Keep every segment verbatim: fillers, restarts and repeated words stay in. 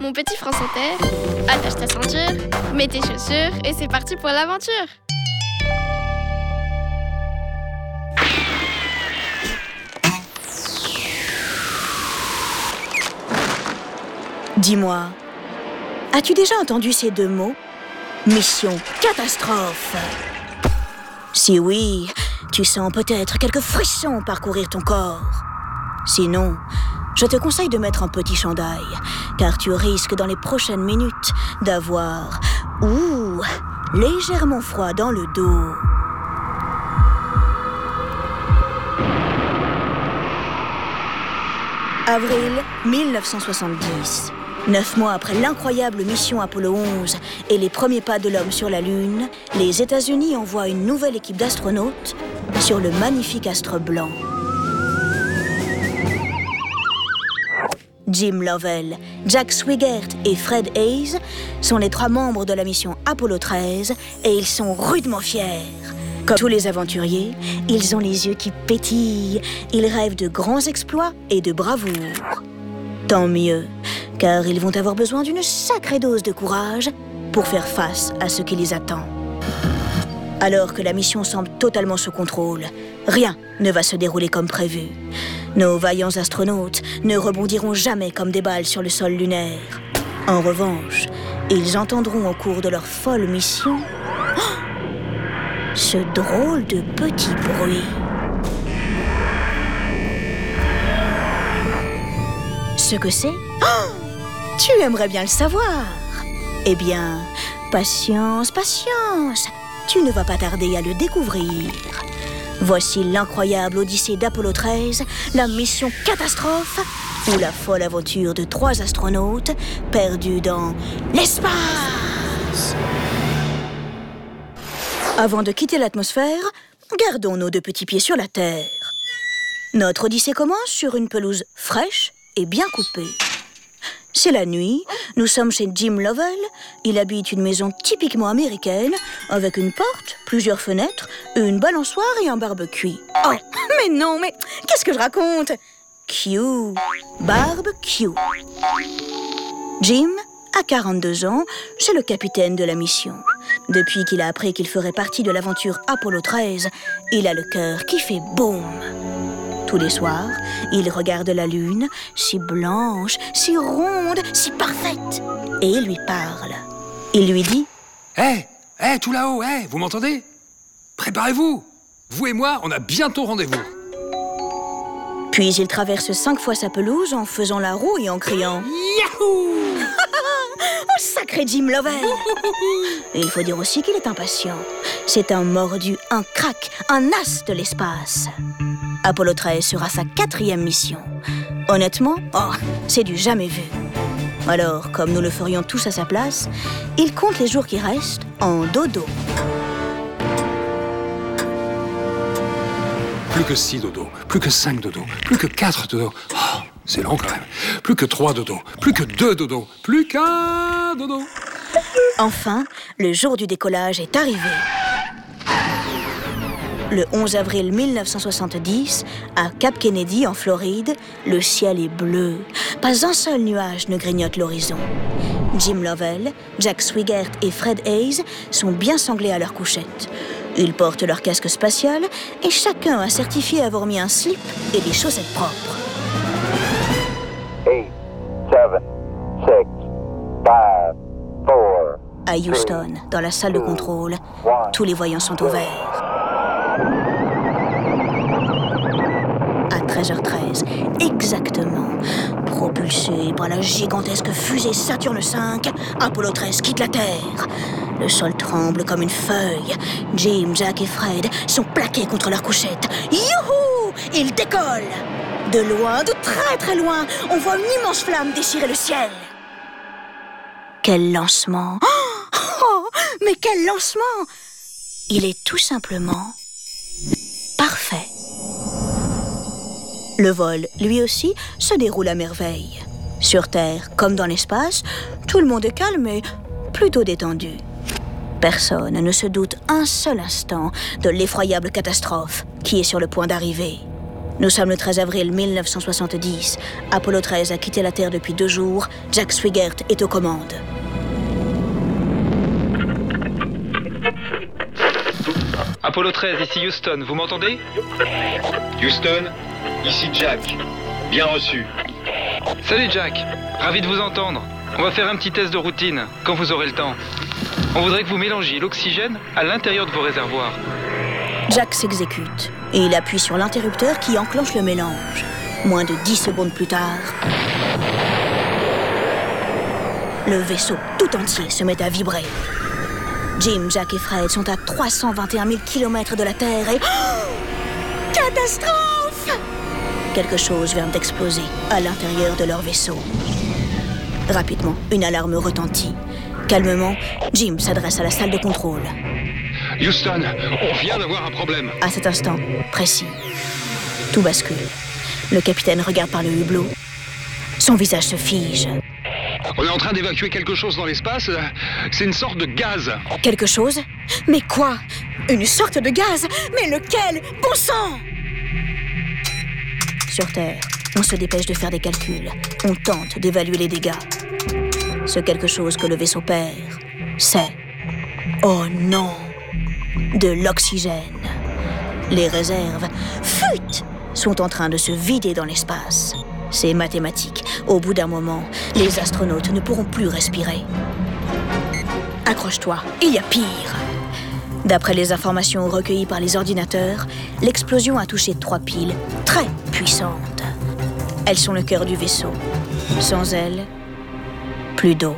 Mon petit France Inter, attache ta ceinture, mets tes chaussures et c'est parti pour l'aventure. Dis-moi, as-tu déjà entendu ces deux mots? Mission catastrophe. Si oui, tu sens peut-être quelques frissons parcourir ton corps. Sinon, je te conseille de mettre un petit chandail, car tu risques dans les prochaines minutes d'avoir, ouh, légèrement froid dans le dos. Avril mille neuf cent soixante-dix. Neuf mois après l'incroyable mission Apollo onze et les premiers pas de l'homme sur la Lune, les États-Unis envoient une nouvelle équipe d'astronautes sur le magnifique astre blanc. Jim Lovell, Jack Swigert et Fred Haise sont les trois membres de la mission Apollo treize et ils sont rudement fiers. Comme tous les aventuriers, ils ont les yeux qui pétillent. Ils rêvent de grands exploits et de bravoure. Tant mieux, car ils vont avoir besoin d'une sacrée dose de courage pour faire face à ce qui les attend. Alors que la mission semble totalement sous contrôle, rien ne va se dérouler comme prévu. Nos vaillants astronautes ne rebondiront jamais comme des balles sur le sol lunaire. En revanche, ils entendront au cours de leur folle mission ce drôle de petit bruit. Ce que c'est? Oh, tu aimerais bien le savoir. Eh bien, patience, patience. Tu ne vas pas tarder à le découvrir. Voici l'incroyable odyssée d'Apollo treize, la mission catastrophe, ou la folle aventure de trois astronautes perdus dans l'espace. Avant de quitter l'atmosphère, gardons nos deux petits pieds sur la Terre. Notre odyssée commence sur une pelouse fraîche et bien coupée. C'est la nuit, nous sommes chez Jim Lovell. Il habite une maison typiquement américaine, avec une porte, plusieurs fenêtres, une balançoire et un barbecue. Oh, mais non, mais qu'est-ce que je raconte? Q, barbecue. Jim a quarante-deux ans, c'est le capitaine de la mission. Depuis qu'il a appris qu'il ferait partie de l'aventure Apollo treize, il a le cœur qui fait boum. Tous les soirs, il regarde la Lune, si blanche, si ronde, si parfaite. Et il lui parle. Il lui dit « Hé, hey, hé, hey, tout là-haut, hé, hey, vous m'entendez? Préparez-vous! Vous et moi, on a bientôt rendez-vous. » Puis il traverse cinq fois sa pelouse en faisant la roue et en criant « Yahoo !» Oh, sacré Jim Lovell! Et il faut dire aussi qu'il est impatient. C'est un mordu, un crack, un as de l'espace. Apollo treize sera sa quatrième mission. Honnêtement, oh, c'est du jamais vu. Alors, comme nous le ferions tous à sa place, il compte les jours qui restent en dodo. Plus que six dodos, plus que cinq dodos, plus que quatre dodos. Oh, c'est long quand même. Plus que trois dodos, plus que deux dodos, plus qu'un dodo. Enfin, le jour du décollage est arrivé. Le onze avril mille neuf cent soixante-dix, à Cap Kennedy, en Floride, le ciel est bleu. Pas un seul nuage ne grignote l'horizon. Jim Lovell, Jack Swigert et Fred Haise sont bien sanglés à leur couchette. Ils portent leur casque spatial et chacun a certifié avoir mis un slip et des chaussettes propres. eight, seven, six, five, four, à Houston, dans la salle de contrôle, tous les voyants sont au vert. À treize heures treize, exactement, propulsé par la gigantesque fusée Saturne cinq, Apollo treize quitte la Terre. Le sol tremble comme une feuille. Jim, Jack et Fred sont plaqués contre leur couchette. Youhou! Ils décollent! De loin, de très très loin, on voit une immense flamme déchirer le ciel. Quel lancement! Oh, mais quel lancement! Il est tout simplement parfait. Le vol, lui aussi, se déroule à merveille. Sur Terre, comme dans l'espace, tout le monde est calme et plutôt détendu. Personne ne se doute un seul instant de l'effroyable catastrophe qui est sur le point d'arriver. Nous sommes le treize avril mille neuf cent soixante-dix. Apollo treize a quitté la Terre depuis deux jours. Jack Swigert est aux commandes. Apollo treize, ici Houston, vous m'entendez? Houston, ici Jack. Bien reçu. Salut Jack, ravi de vous entendre. On va faire un petit test de routine, quand vous aurez le temps. On voudrait que vous mélangiez l'oxygène à l'intérieur de vos réservoirs. Jack s'exécute et il appuie sur l'interrupteur qui enclenche le mélange. Moins de dix secondes plus tard, le vaisseau tout entier se met à vibrer. Jim, Jack et Fred sont à trois cent vingt et un mille kilomètres de la Terre et... Oh, catastrophe! Quelque chose vient d'exploser à l'intérieur de leur vaisseau. Rapidement, une alarme retentit. Calmement, Jim s'adresse à la salle de contrôle. Houston, on vient d'avoir un problème. À cet instant précis, tout bascule. Le capitaine regarde par le hublot. Son visage se fige. On est en train d'évacuer quelque chose dans l'espace. C'est une sorte de gaz. Quelque chose? Mais quoi? Une sorte de gaz? Mais lequel? Bon sang! Sur Terre, on se dépêche de faire des calculs. On tente d'évaluer les dégâts. Ce quelque chose que le vaisseau perd, c'est... Oh non! De l'oxygène. Les réserves, fuites, sont en train de se vider dans l'espace. C'est mathématique. Au bout d'un moment, les astronautes ne pourront plus respirer. Accroche-toi, il y a pire. D'après les informations recueillies par les ordinateurs, l'explosion a touché trois piles très puissantes. Elles sont le cœur du vaisseau. Sans elles, plus d'eau.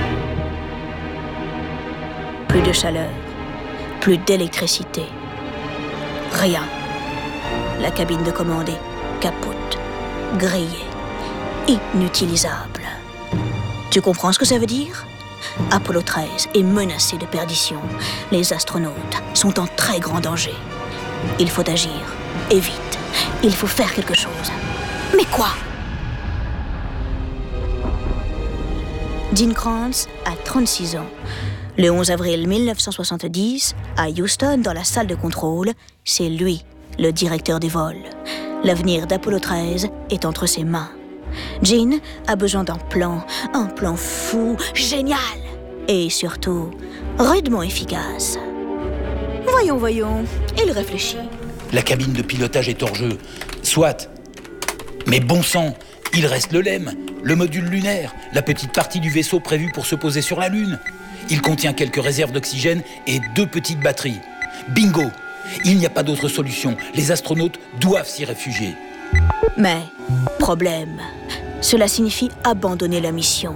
Plus de chaleur. Plus d'électricité. Rien. La cabine de commande est capote, grillée, inutilisable. Tu comprends ce que ça veut dire? Apollo treize est menacé de perdition. Les astronautes sont en très grand danger. Il faut agir, et vite. Il faut faire quelque chose. Mais quoi? Gene Kranz a trente-six ans. Le onze avril mille neuf cent soixante-dix, à Houston, dans la salle de contrôle, c'est lui, le directeur des vols. L'avenir d'Apollo treize est entre ses mains. Gene a besoin d'un plan, un plan fou, génial, et surtout, rudement efficace. Voyons, voyons, il réfléchit. La cabine de pilotage est hors jeu. Soit. Mais bon sang, il reste le L E M, le module lunaire, la petite partie du vaisseau prévue pour se poser sur la Lune. Il contient quelques réserves d'oxygène et deux petites batteries. Bingo! Il n'y a pas d'autre solution. Les astronautes doivent s'y réfugier. Mais, problème, cela signifie abandonner la mission.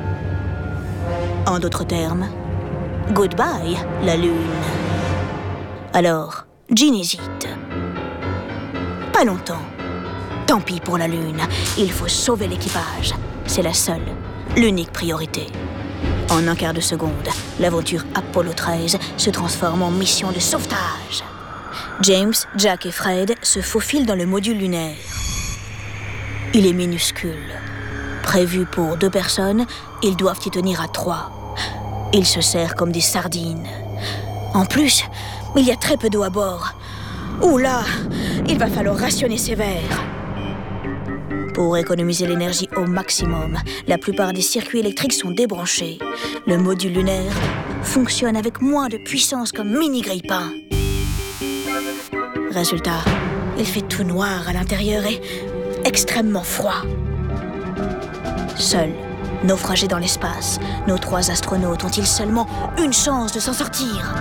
En d'autres termes, goodbye, la Lune. Alors, Gene hésite. Pas longtemps. Tant pis pour la Lune. Il faut sauver l'équipage. C'est la seule, l'unique priorité. En un quart de seconde, l'aventure Apollo treize se transforme en mission de sauvetage. James, Jack et Fred se faufilent dans le module lunaire. Il est minuscule. Prévu pour deux personnes, ils doivent y tenir à trois. Ils se serrent comme des sardines. En plus, il y a très peu d'eau à bord. Ouh là, il va falloir rationner sévère. Pour économiser l'énergie au maximum, la plupart des circuits électriques sont débranchés. Le module lunaire fonctionne avec moins de puissance comme mini-grille-pain. Résultat, il fait tout noir à l'intérieur et extrêmement froid. Seuls, naufragés dans l'espace, nos trois astronautes ont-ils seulement une chance de s'en sortir?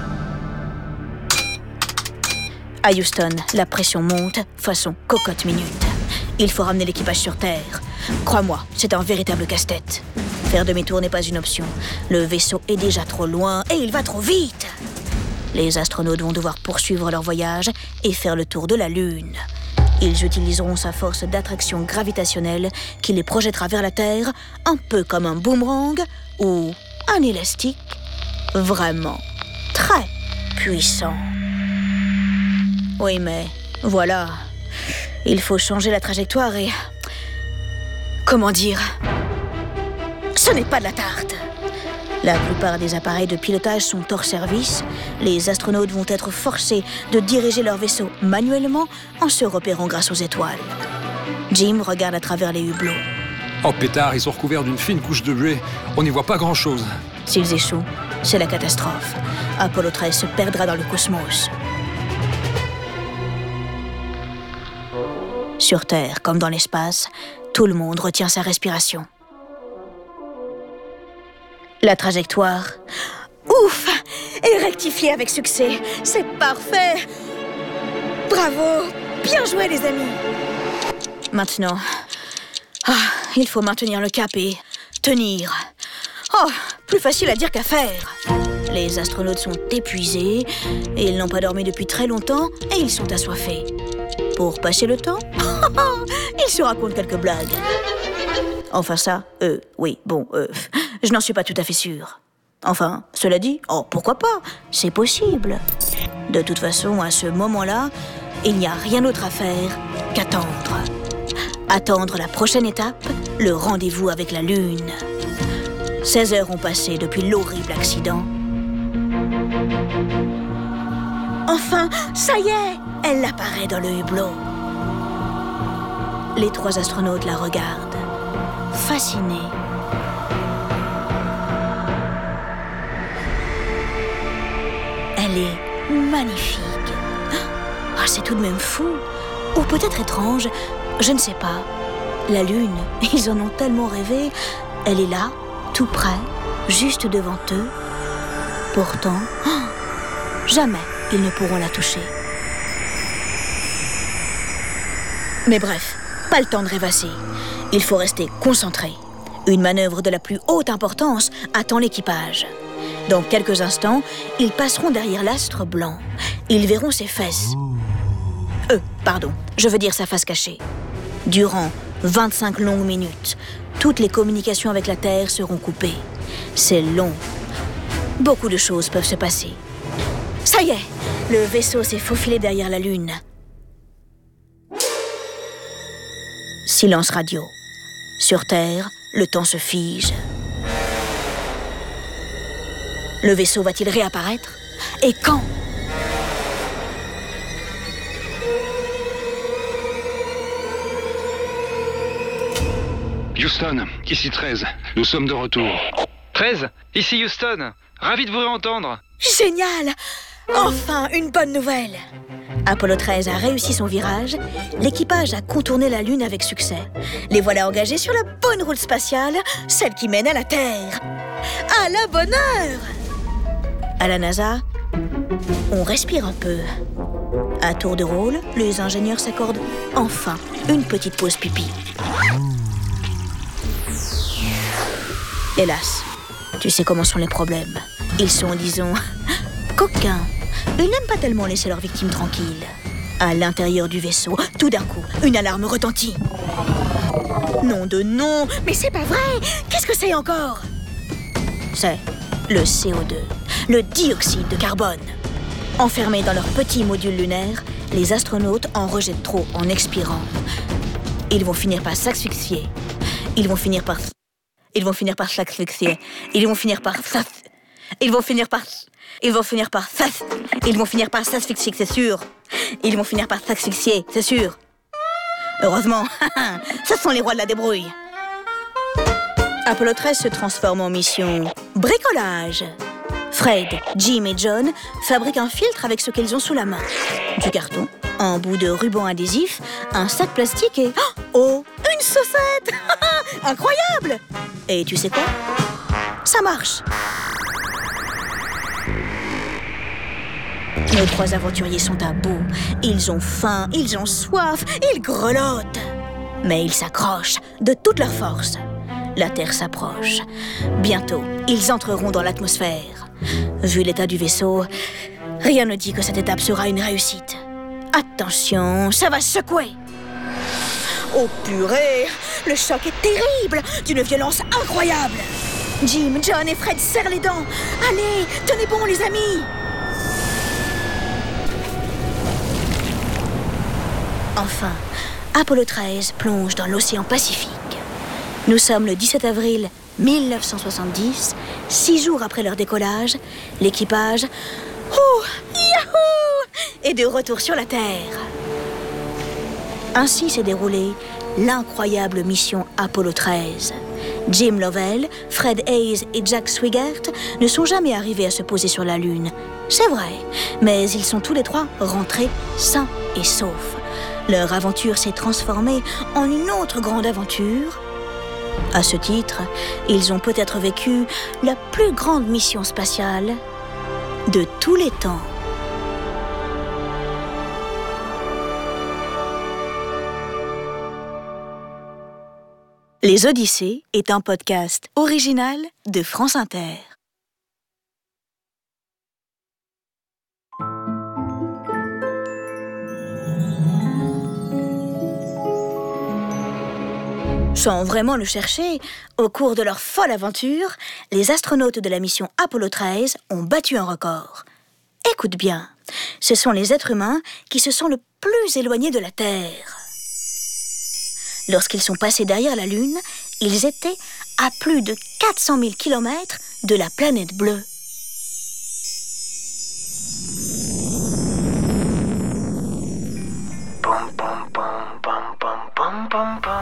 À Houston, la pression monte façon cocotte minute. Il faut ramener l'équipage sur Terre. Crois-moi, c'est un véritable casse-tête. Faire demi-tour n'est pas une option. Le vaisseau est déjà trop loin et il va trop vite. Les astronautes vont devoir poursuivre leur voyage et faire le tour de la Lune. Ils utiliseront sa force d'attraction gravitationnelle qui les projettera vers la Terre, un peu comme un boomerang ou un élastique vraiment très puissant. Oui, mais voilà... Il faut changer la trajectoire et... Comment dire? Ce n'est pas de la tarte. La plupart des appareils de pilotage sont hors service. Les astronautes vont être forcés de diriger leur vaisseau manuellement en se repérant grâce aux étoiles. Jim regarde à travers les hublots. Oh pétard, ils sont recouverts d'une fine couche de buée. On n'y voit pas grand-chose. S'ils échouent, c'est la catastrophe. Apollo treize se perdra dans le cosmos. Sur Terre, comme dans l'espace, tout le monde retient sa respiration. La trajectoire, ouf, est rectifiée avec succès. C'est parfait. Bravo, bien joué les amis. Maintenant, ah, il faut maintenir le cap et tenir. Oh, plus facile à dire qu'à faire. Les astronautes sont épuisés, et ils n'ont pas dormi depuis très longtemps et ils sont assoiffés. Pour passer le temps, ils se racontent quelques blagues. Enfin ça, euh, oui, bon, euh, je n'en suis pas tout à fait sûre. Enfin, cela dit, oh, pourquoi pas, c'est possible. De toute façon, à ce moment-là, il n'y a rien d'autre à faire qu'attendre. Attendre la prochaine étape, le rendez-vous avec la Lune. seize heures ont passé depuis l'horrible accident. Enfin, ça y est, elle apparaît dans le hublot. Les trois astronautes la regardent, fascinés. Elle est magnifique. Ah, c'est tout de même fou, ou peut-être étrange, je ne sais pas. La Lune, ils en ont tellement rêvé, elle est là, tout près, juste devant eux. Pourtant, oh, jamais ils ne pourront la toucher. Mais bref, pas le temps de rêvasser. Il faut rester concentré. Une manœuvre de la plus haute importance attend l'équipage. Dans quelques instants, ils passeront derrière l'astre blanc. Ils verront ses fesses. Euh, pardon, je veux dire sa face cachée. Durant vingt-cinq longues minutes, toutes les communications avec la Terre seront coupées. C'est long. Beaucoup de choses peuvent se passer. Ça y est, le vaisseau s'est faufilé derrière la Lune. Silence radio. Sur Terre, le temps se fige. Le vaisseau va-t-il réapparaître? Et quand? Houston, ici treize. Nous sommes de retour. treize, ici Houston. Ravi de vous réentendre. Génial! Enfin, une bonne nouvelle! Apollo treize a réussi son virage. L'équipage a contourné la Lune avec succès. Les voilà engagés sur la bonne route spatiale, celle qui mène à la Terre. À la bonne heure! À la NASA, on respire un peu. À tour de rôle, les ingénieurs s'accordent enfin une petite pause pipi. Hélas, tu sais comment sont les problèmes. Ils sont, disons, coquins. Ils n'aiment pas tellement laisser leurs victimes tranquilles. À l'intérieur du vaisseau, tout d'un coup, une alarme retentit. Nom de nom, mais c'est pas vrai! Qu'est-ce que c'est encore? C'est le C O deux, le dioxyde de carbone. Enfermés dans leur petit module lunaire, les astronautes en rejettent trop en expirant. Ils vont finir par s'asphyxier. Ils vont finir par... Ils vont finir par s'asphyxier. Ils vont finir par... Ils vont finir par... Ils vont finir par... Ils vont finir par s'asphyxier, c'est sûr. Ils vont finir par s'asphyxier, c'est sûr. Heureusement, ce sont les rois de la débrouille. Apollo treize se transforme en mission bricolage. Fred, Jim et John fabriquent un filtre avec ce qu'ils ont sous la main. Du carton, un bout de ruban adhésif, un sac plastique et... Oh, une saucette! Incroyable! Et tu sais quoi? Ça marche! Nos trois aventuriers sont à bout. Ils ont faim, ils ont soif, ils grelottent. Mais ils s'accrochent de toute leur force. La Terre s'approche. Bientôt, ils entreront dans l'atmosphère. Vu l'état du vaisseau, rien ne dit que cette étape sera une réussite. Attention, ça va secouer. Oh purée, le choc est terrible, d'une violence incroyable. Jim, John et Fred serrent les dents. Allez, tenez bon les amis. Enfin, Apollo treize plonge dans l'océan Pacifique. Nous sommes le dix-sept avril mille neuf cent soixante-dix, six jours après leur décollage, l'équipage ouh, yahoo, est de retour sur la Terre. Ainsi s'est déroulée l'incroyable mission Apollo treize. Jim Lovell, Fred Haise et Jack Swigert ne sont jamais arrivés à se poser sur la Lune. C'est vrai, mais ils sont tous les trois rentrés sains et saufs. Leur aventure s'est transformée en une autre grande aventure. À ce titre, ils ont peut-être vécu la plus grande mission spatiale de tous les temps. Les Odyssées est un podcast original de France Inter. Sans vraiment le chercher, au cours de leur folle aventure, les astronautes de la mission Apollo treize ont battu un record. Écoute bien, ce sont les êtres humains qui se sont le plus éloignés de la Terre. Lorsqu'ils sont passés derrière la Lune, ils étaient à plus de quatre cent mille kilomètres de la planète bleue.